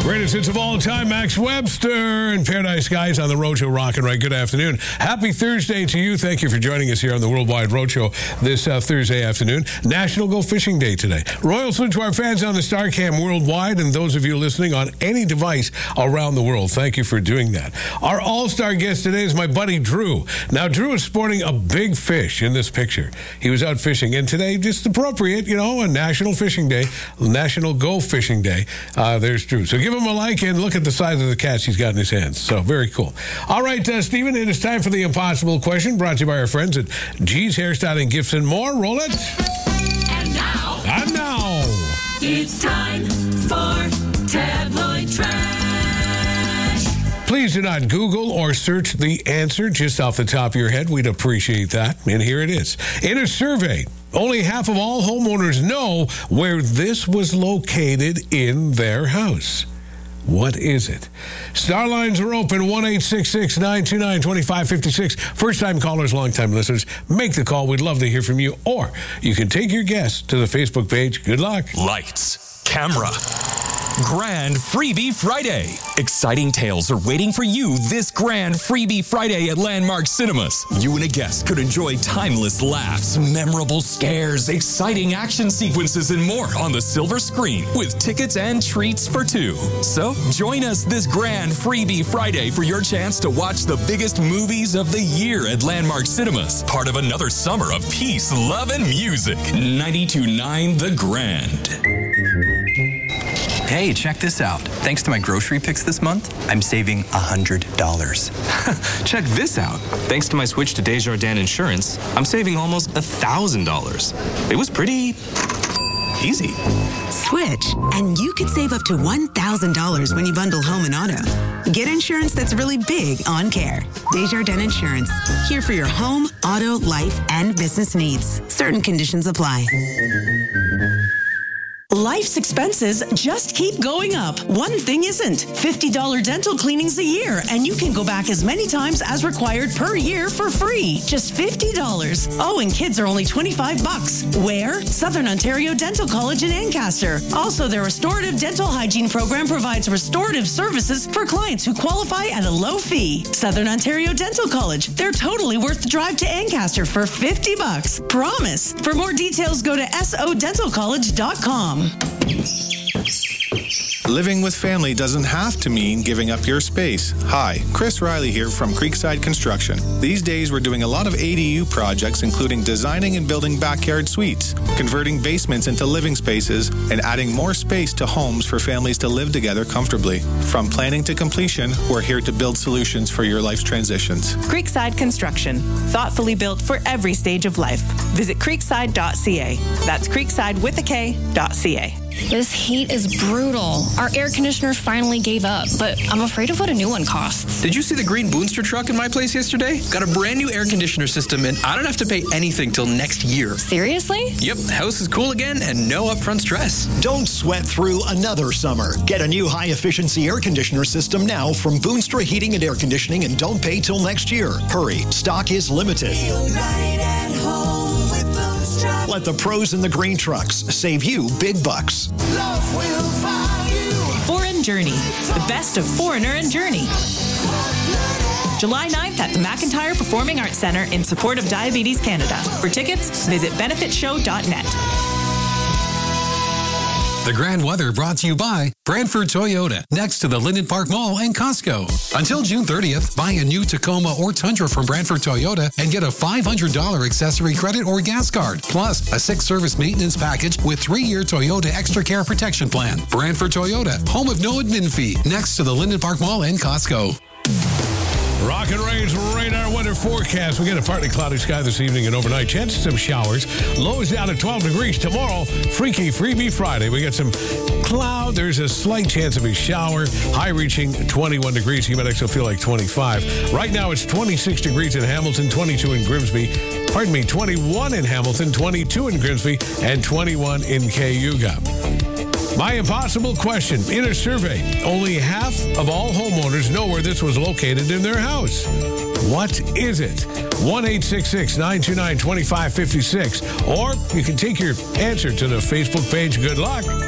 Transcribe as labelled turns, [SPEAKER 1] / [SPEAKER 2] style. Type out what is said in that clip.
[SPEAKER 1] Greatest hits of all time, Max Webster and Paradise Skies on the Roadshow. Rockin' right. Good afternoon. Happy Thursday to you. Thank you for joining us here on the Worldwide Roadshow this Thursday afternoon. National Go Fishing Day today. Royal salute to our fans on the StarCam worldwide and those of you listening on any device around the world. Thank you for doing that. Our all-star guest today is my buddy Drew. Now, Drew is sporting a big fish in this picture. He was out fishing, and today, just appropriate, a National Fishing Day, National Go Fishing Day. There's Drew. So give him a like and look at the size of the catch he's got in his hands. So very cool. All right, Stephen, it is time for the impossible question brought to you by our friends at G's Hairstyling Gifts and More. Roll it.
[SPEAKER 2] And now,
[SPEAKER 3] it's time for Tabloid Trash.
[SPEAKER 1] Please do not Google or search the answer just off the top of your head. We'd appreciate that. And here it is. In a survey, only half of all homeowners know where this was located in their house. What is it? Star lines are open, 1-866-929-2556. First-time callers, long-time listeners, make the call. We'd love to hear from you. Or you can take your guess to the Facebook page. Good luck.
[SPEAKER 4] Lights, camera. Grand Freebie Friday. Exciting tales are waiting for you this Grand Freebie Friday at Landmark Cinemas. You and a guest could enjoy timeless laughs, memorable scares, exciting action sequences, and more on the silver screen with tickets and treats for two. So join us this Grand Freebie Friday for your chance to watch the biggest movies of the year at Landmark Cinemas. Part of another summer of peace, love, and music. 92.9 The Grand.
[SPEAKER 5] Hey, check this out. Thanks to my grocery picks this month, I'm saving $100.
[SPEAKER 6] Check this out. Thanks to my switch to Desjardins Insurance, I'm saving almost $1,000. It was pretty easy.
[SPEAKER 7] Switch, and you could save up to $1,000 when you bundle home and auto. Get insurance that's really big on care. Desjardins Insurance, here for your home, auto, life, and business needs. Certain conditions apply.
[SPEAKER 8] Life's expenses just keep going up. One thing isn't. $50 dental cleanings a year, and you can go back as many times as required per year for free. Just $50. Oh, and kids are only $25. Where? Southern Ontario Dental College in Ancaster. Also, their restorative dental hygiene program provides restorative services for clients who qualify at a low fee. Southern Ontario Dental College. They're totally worth the drive to Ancaster for $50. Promise. For more details, go to sodentalcollege.com.
[SPEAKER 9] Living with family doesn't have to mean giving up your space. Hi, Chris Riley here from Creekside Construction. These days we're doing a lot of ADU projects, including designing and building backyard suites, converting basements into living spaces, and adding more space to homes for families to live together comfortably. From planning to completion, we're here to build solutions for your life's transitions.
[SPEAKER 10] Creekside Construction, thoughtfully built for every stage of life. Visit creekside.ca. That's creekside with a K.ca.
[SPEAKER 2] This heat is brutal. Our air conditioner finally gave up, but I'm afraid of what a new one costs.
[SPEAKER 5] Did you see the green Boonster truck in my place yesterday? Got a brand new air conditioner system, and I don't have to pay anything till next year.
[SPEAKER 2] Seriously?
[SPEAKER 5] Yep, house is cool again and no upfront stress.
[SPEAKER 11] Don't sweat through another summer. Get a new high-efficiency air conditioner system now from Boonstra Heating and Air Conditioning, and don't pay till next year. Hurry, stock is limited.
[SPEAKER 3] Feel right at home with Boonstra.
[SPEAKER 11] Let the pros in the green trucks save you big bucks.
[SPEAKER 3] Love will find you.
[SPEAKER 10] Foreign Journey, the best of Foreigner and Journey. July 9th at the McIntyre Performing Arts Centre in support of Diabetes Canada. For tickets, visit benefitshow.net.
[SPEAKER 12] The grand weather brought to you by Brantford Toyota, next to the Linden Park Mall and Costco. Until June 30th, buy a new Tacoma or Tundra from Brantford Toyota and get a $500 accessory credit or gas card, plus a 6-service maintenance package with 3-year Toyota Extra Care Protection Plan. Brantford Toyota, home of no admin fee, next to the Linden Park Mall and Costco.
[SPEAKER 1] Rock and Rain's radar weather forecast. We got a partly cloudy sky this evening and overnight. Chance of some showers. Lows down at 12 degrees. Tomorrow, Freaky Freebie Friday. We got some cloud. There's a slight chance of a shower. High reaching 21 degrees. You might actually feel like 25. Right now, it's 26 degrees in Hamilton, 22 in Grimsby. 21 in Hamilton, 22 in Grimsby, and 21 in Cayuga. My impossible question. In a survey, only half of all homeowners know where this was located in their house. What is it? 1-866-929-2556. Or you can take your answer to the Facebook page. Good luck.